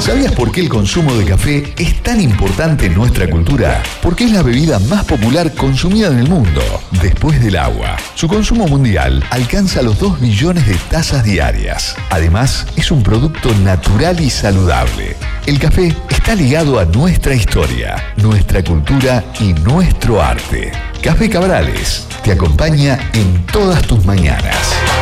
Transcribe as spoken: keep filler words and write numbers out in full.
¿Sabías por qué el consumo de café es tan importante en nuestra cultura? Porque es la bebida más popular consumida en el mundo, después del agua. Su consumo mundial alcanza los dos millones de tazas diarias. Además, es un producto natural y saludable. El café está ligado a nuestra historia, nuestra cultura y nuestro arte. Café Cabrales te acompaña en todas tus mañanas.